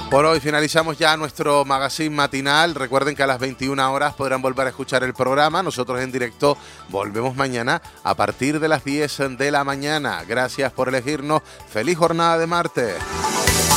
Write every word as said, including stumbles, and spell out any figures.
Por hoy finalizamos ya nuestro magazine matinal. Recuerden que a las veintiuna horas podrán volver a escuchar el programa. Nosotros en directo volvemos mañana a partir de las diez de la mañana. Gracias por elegirnos. Feliz jornada de martes.